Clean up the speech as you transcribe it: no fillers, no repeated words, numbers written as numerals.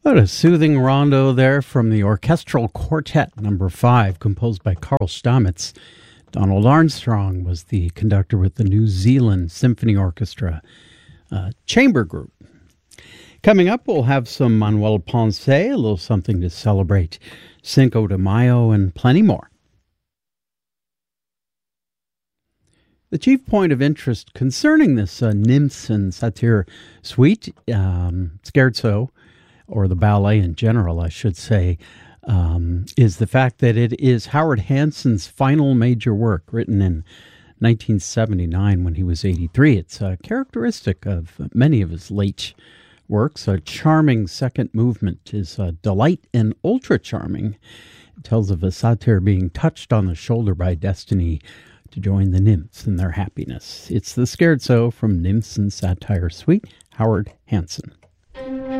What a soothing rondo there from the Orchestral Quartet No. 5, composed by Carl Stamitz. Donald Armstrong was the conductor with the New Zealand Symphony Orchestra chamber group. Coming up, we'll have some Manuel Ponce, a little something to celebrate Cinco de Mayo, and plenty more. The chief point of interest concerning this Nymphs and Satyr suite, scherzo, or the ballet in general, I should say, is the fact that it is Howard Hanson's final major work, written in 1979 when he was 83. It's characteristic of many of his late works. A charming second movement is delight and ultra charming. It tells of a satyr being touched on the shoulder by destiny to join the nymphs in their happiness. It's the scherzo from Nymphs and Satyr Suite, Howard Hanson.